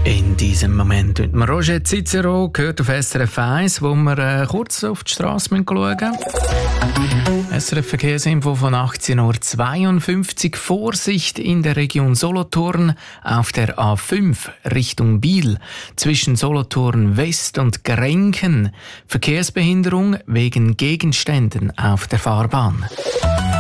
In diesem Moment mit dem Roger Cicero gehört auf SRF 1, wo wir kurz auf die Straße schauen müssen. SRF Verkehrsinfo von 18:52 Uhr. Vorsicht in der Region Solothurn auf der A5 Richtung Biel zwischen Solothurn West und Grenken. Verkehrsbehinderung wegen Gegenständen auf der Fahrbahn.